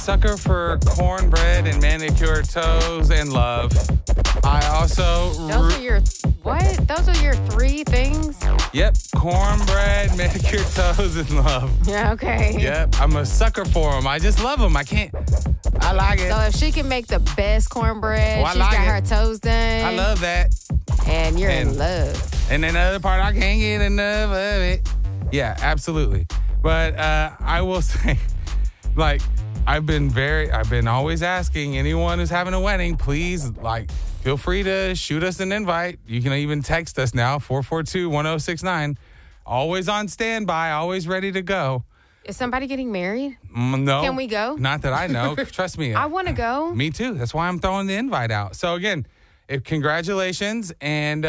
sucker for cornbread and manicured toes and love. I also... Those are your... What? Those are your 3 things? Yep. Cornbread, manicured toes, and love. Yeah, okay. Yep. I'm a sucker for them. I just love them. I can't... I like it. So if she can make the best cornbread, I she's like got it. her toes done. I love that. And you're And- in love. And then the other part, I can't get enough of it. Yeah, absolutely. But I will say, like, I've been always asking anyone who's having a wedding, please, like, feel free to shoot us an invite. You can even text us now, 442-1069. Always on standby, always ready to go. Is somebody getting married? No. Can we go? Not that I know. Trust me. I want to go. Me too. That's why I'm throwing the invite out. So again, congratulations. And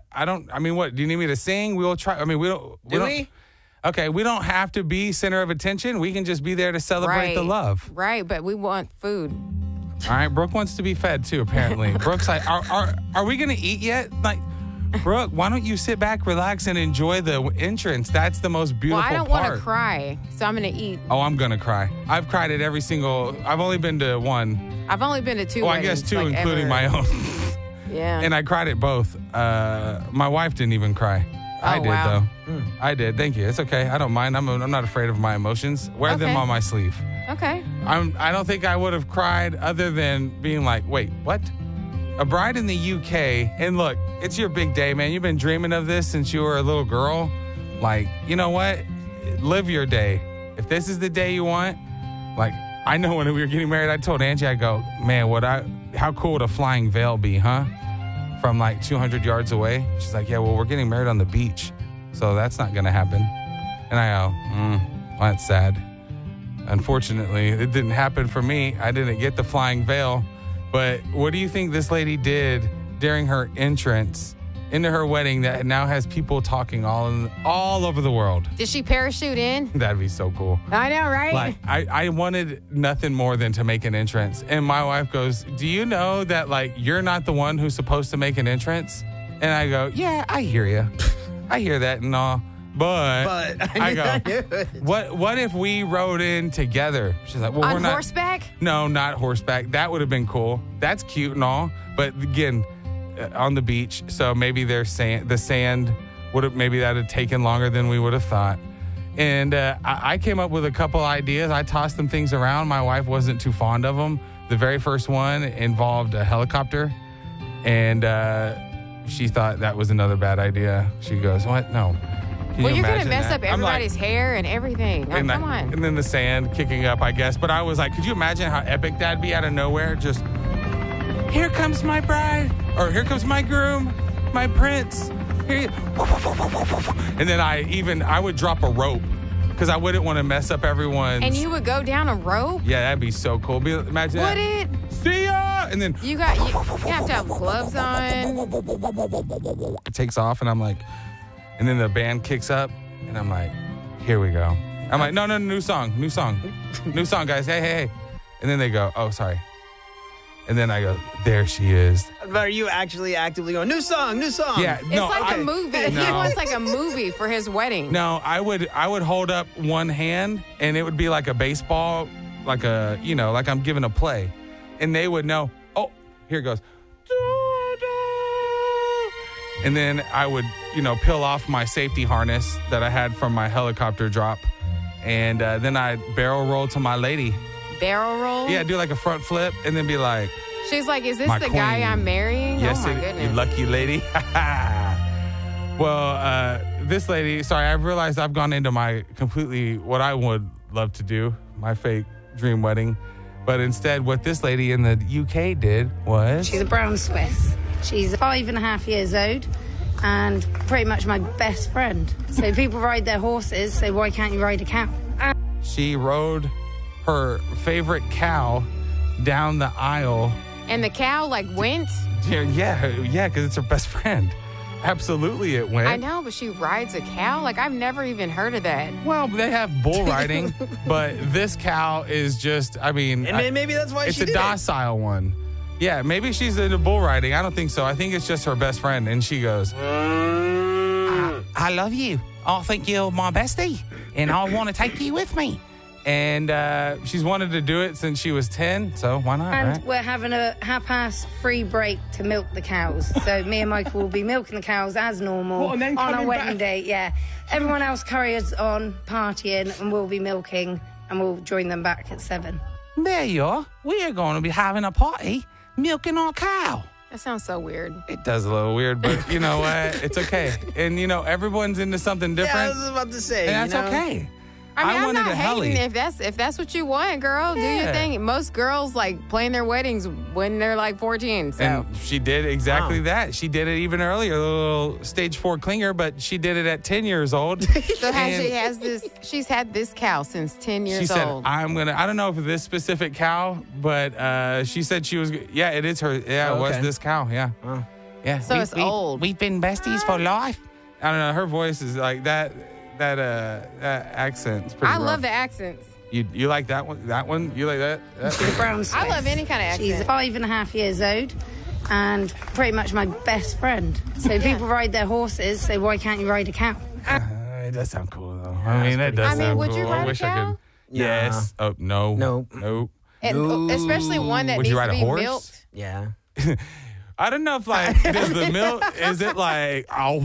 what, do you need me to sing? We'll try. I mean, we don't. Okay, we don't have to be center of attention. We can just be there to celebrate the love. Right, but we want food. All right, Brooke wants to be fed too, apparently. Brooke's like, are we going to eat yet? Like, Brooke, why don't you sit back, relax, and enjoy the entrance? That's the most beautiful part. Well, I don't want to cry, so I'm going to eat. Oh, I'm going to cry. I've cried at I've only been to one. I've only been to 2 Well, I guess 2, like, including ever. my own. Yeah. And I cried at both. My wife didn't even cry. I did, wow. though. I did. Thank you. It's okay. I don't mind. I'm not afraid of my emotions. Wear them Okay. on my sleeve. Okay. I don't think I would have cried other than being like, wait, what? A bride in the UK. And look, it's your big day, man. You've been dreaming of this since you were a little girl. Like, you know what? Live your day. If this is the day you want, like, I know when we were getting married, I told Angie, I go, man, how cool would a flying veil be, huh? From like 200 yards away. She's like, yeah, well, we're getting married on the beach, so that's not going to happen. And I go, well, that's sad. Unfortunately, it didn't happen for me. I didn't get the flying veil. But what do you think this lady did during her entrance into her wedding that now has people talking all over the world? Did she parachute in? That'd be so cool. I know, right? Like, I wanted nothing more than to make an entrance. And my wife goes, do you know that, like, you're not the one who's supposed to make an entrance? And I go, yeah, I hear you. I hear that and all. But I go, what if we rode in together? She's like, well, on we're not. horseback? No, not horseback. That would have been cool. That's cute and all. But again, on the beach. So maybe the sand maybe that had taken longer than we would have thought. And I came up with a couple ideas. I tossed some things around. My wife wasn't too fond of them. The very first one involved a helicopter. And she thought that was another bad idea. She goes, what? No. Well, you're going to imagine mess that? up everybody's hair and everything. Oh, come on. And then the sand kicking up, I guess. But I was like, could you imagine how epic that'd be out of nowhere? Just, here comes my bride. Or here comes my groom, my prince. And then I would drop a rope because I wouldn't want to mess up everyone's. And you would go down a rope? Yeah, that'd be so cool. Imagine Would that. it? See ya! And then You have to have gloves on. it takes off, and I'm like, and then the band kicks up, and I'm like, here we go. I'm like, no, new song, guys. Hey. And then they go, oh, sorry. And then I go, there she is. But are you actually actively going, new song? Yeah, It's no, like a movie. He No. wants like a movie for his wedding. No, I would hold up one hand, and it would be like a baseball, like I'm giving a play. And they would know, oh, here it goes. And then I would, peel off my safety harness that I had from my helicopter drop. And then I'd barrel roll to my lady. Barrel roll? Yeah, do like a front flip and then be like, She's like, is this My the guy queen. I'm marrying? yes, oh, my you goodness. lucky lady. Well, this lady, sorry, I've realized I've gone into what I would love to do, my fake dream wedding. But instead, what this lady in the UK did was... She's a brown Swiss. She's 5.5 years old and pretty much my best friend. So people ride their horses, so why can't you ride a cow? She rode her favorite cow down the aisle. And the cow went? Yeah, because it's her best friend. Absolutely it went. I know, but she rides a cow? I've never even heard of that. Well, they have bull riding, but this cow is just, And maybe that's why it's she a did it. docile one. Yeah, maybe she's into bull riding. I don't think so. I think it's just her best friend. And she goes, I love you. I think you're my bestie. And I want to take you with me. And she's wanted to do it since she was 10, so why not, And right? we're having a half-past free break to milk the cows. So me and Michael will be milking the cows as normal What, and then on our coming wedding back? day. Yeah. Everyone else carries on, partying, and we'll be milking, and we'll join them back at 7. There you are. We are going to be having a party milking our cow. That sounds so weird. It does a little weird, but you know what? It's okay. And, everyone's into something Yeah, I different. was about to say. and that's you know? okay. I mean, I'm wanted not a heli. hating if that's what you want, girl. Do your Yeah. thing. Most girls plan their weddings when they're like 14. So And she did exactly Wow. that. She did it even earlier, a little stage 4 clinger, but she did it at 10 years old. so And she's had this cow since 10 years she said, old. I don't know if this specific cow, but she said she was, yeah, it is her. Yeah, Oh, it was okay. this cow. Yeah. Oh. Yeah. So it's old. We've been besties for life. I don't know. Her voice is like that accent's pretty I love rough. the accents. You like that one? That one? You like that? The brown I love any kind of She's accent. 5.5 years old and pretty much my best friend. So people ride their horses, so why can't you ride a cow? It does sound cool though. I mean, it does I mean, sound would cool. you I ride a wish I cow? could. Yes. Oh no. No. And especially one that Would you needs ride to a be horse? milked. Yeah. I don't know if does the milk is it like ow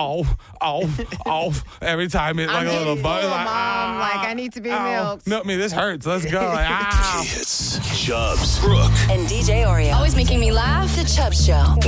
every time it like I'm a little getting bug full, like Mom. Like, I need to be milked. Milk me, this hurts. Let's go. Like, ow. Hits, Chubbs, Brooke. And DJ Oreo. Always making me laugh. The Chubb Show.